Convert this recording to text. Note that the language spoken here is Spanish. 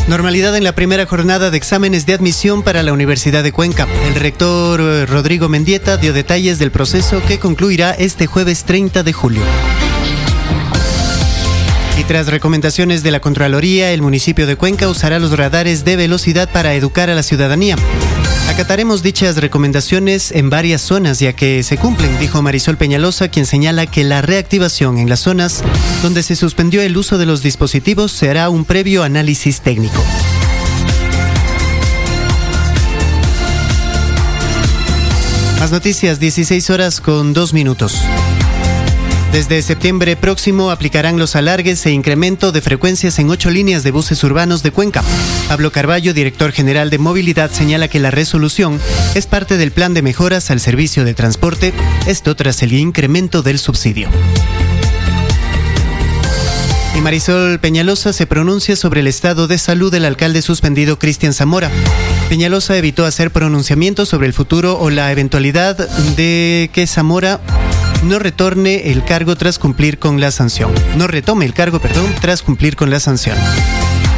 Normalidad en la primera jornada de exámenes de admisión para la Universidad de Cuenca. El rector Rodrigo Mendieta dio detalles del proceso que concluirá este jueves 30 de julio. Y tras recomendaciones de la Contraloría, el municipio de Cuenca usará los radares de velocidad para educar a la ciudadanía. Acataremos dichas recomendaciones en varias zonas ya que se cumplen, dijo Marisol Peñalosa, quien señala que la reactivación en las zonas donde se suspendió el uso de los dispositivos se hará un previo análisis técnico. Más noticias, 16:02. Desde septiembre próximo aplicarán los alargues e incremento de frecuencias en 8 líneas de buses urbanos de Cuenca. Pablo Carballo, director general de movilidad, señala que la resolución es parte del plan de mejoras al servicio de transporte, esto tras el incremento del subsidio. Y Marisol Peñalosa se pronuncia sobre el estado de salud del alcalde suspendido Cristian Zamora. Peñalosa evitó hacer pronunciamientos sobre el futuro o la eventualidad de que Zamora no retome el cargo tras cumplir con la sanción.